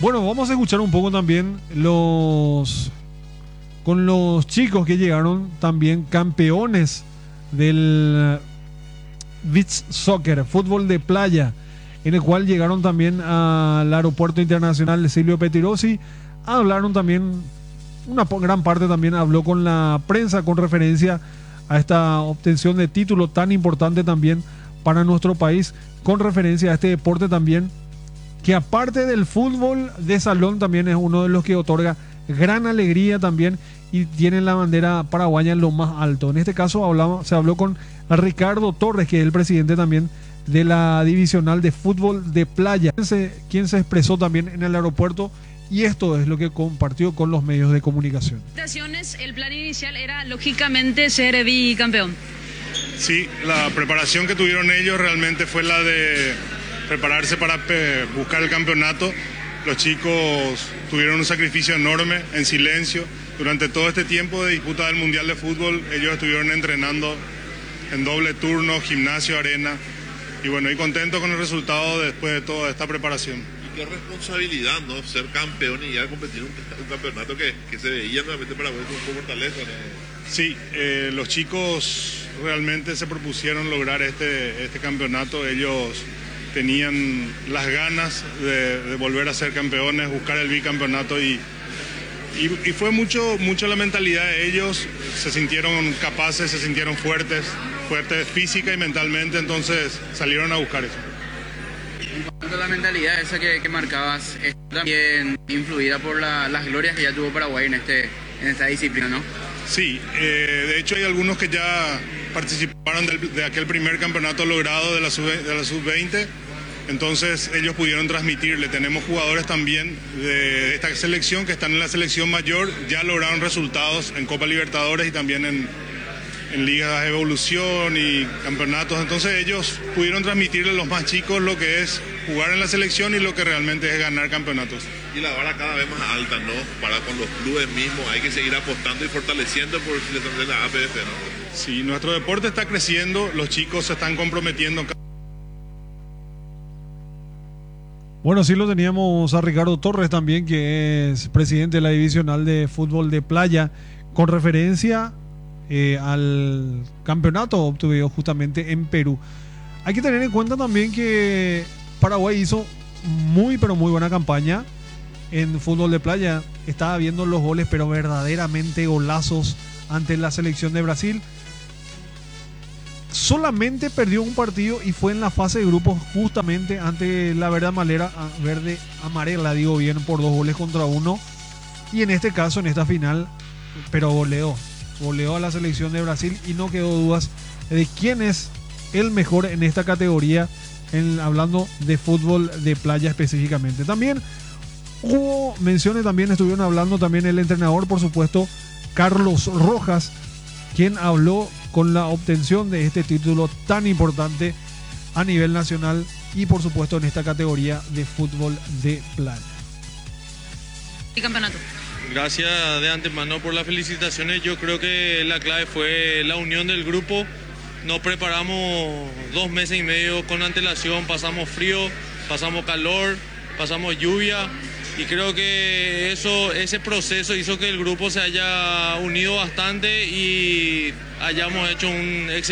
Bueno, vamos a escuchar un poco también con los chicos que llegaron también campeones del beach soccer, fútbol de playa, en el cual llegaron también al aeropuerto internacional de Silvio Pettirossi. Hablaron también, una gran parte también habló con la prensa con referencia a esta obtención de título tan importante también para nuestro país, con referencia a este deporte también, que aparte del fútbol de salón también es uno de los que otorga gran alegría también y tiene la bandera paraguaya en lo más alto. En este caso se habló con Ricardo Torres, que es el presidente también de la divisional de fútbol de playa, quien se expresó también en el aeropuerto, y esto es lo que compartió con los medios de comunicación. El plan inicial era lógicamente ser bicampeón. Sí, la preparación que tuvieron ellos realmente fue la de prepararse para buscar el campeonato. Los chicos tuvieron un sacrificio enorme en silencio. Durante todo este tiempo de disputa del Mundial de Fútbol, ellos estuvieron entrenando en doble turno, gimnasio, arena. Y bueno, y contento con el resultado después de toda esta preparación. Y qué responsabilidad, ¿no? Ser campeón y ya competir un campeonato que se veía nuevamente para ver con fortaleza, ¿no? Sí, los chicos realmente se propusieron lograr este campeonato. Ellos tenían las ganas de volver a ser campeones, buscar el bicampeonato y fue mucho la mentalidad de ellos. Se sintieron capaces, se sintieron fuertes física y mentalmente, entonces salieron a buscar eso. En cuanto a la mentalidad esa que marcabas, es también influida por las glorias que ya tuvo Paraguay en esta disciplina, ¿no? Sí, de hecho hay algunos que ya participaron de aquel primer campeonato logrado de la sub-20, entonces ellos pudieron transmitirle. Tenemos jugadores también de esta selección que están en la selección mayor, ya lograron resultados en Copa Libertadores y también en ligas de evolución y campeonatos, entonces ellos pudieron transmitirle a los más chicos lo que es jugar en la selección y lo que realmente es ganar campeonatos. Y la vara cada vez más alta, ¿no? Para con los clubes mismos hay que seguir apostando y fortaleciendo por si les de la APF, ¿no? Sí, nuestro deporte está creciendo, los chicos se están comprometiendo. Bueno, sí lo teníamos a Ricardo Torres también, que es presidente de la divisional de fútbol de playa, con referencia al campeonato obtenido justamente en Perú. Hay que tener en cuenta también que Paraguay hizo muy buena campaña en fútbol de playa. Estaba viendo los goles, pero verdaderamente golazos ante la selección de Brasil. Solamente perdió un partido y fue en la fase de grupos justamente ante la verde amarela, digo bien, por 2-1. Y en este caso, en esta final, pero goleó a la selección de Brasil y no quedó dudas de quién es el mejor en esta categoría, hablando de fútbol de playa específicamente. También hubo menciones, también estuvieron hablando también el entrenador, por supuesto, Carlos Rojas, quien habló con la obtención de este título tan importante a nivel nacional y por supuesto en esta categoría de fútbol de playa. ¿Y campeonato? Gracias de antemano por las felicitaciones. Yo creo que la clave fue la unión del grupo. Nos preparamos 2 meses y medio con antelación, pasamos frío, pasamos calor, pasamos lluvia y creo que ese proceso hizo que el grupo se haya unido bastante y hayamos hecho un excelente